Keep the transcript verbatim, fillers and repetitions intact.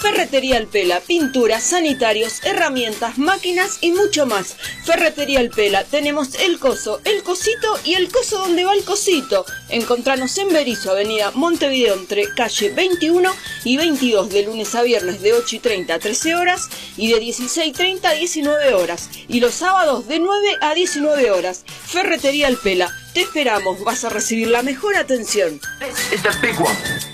Ferretería El Pela, pinturas, sanitarios, herramientas, máquinas y mucho más. Ferretería El Pela, tenemos el coso, el cosito y el coso donde va el cosito. Encontranos en Berisso, avenida Montevideo, entre calle veintiuno y veintidós, de lunes a viernes de ocho y treinta a trece horas y de dieciséis y treinta a diecinueve horas. Y los sábados de nueve a diecinueve horas. Ferretería El Pela, te esperamos, vas a recibir la mejor atención. This is the big one.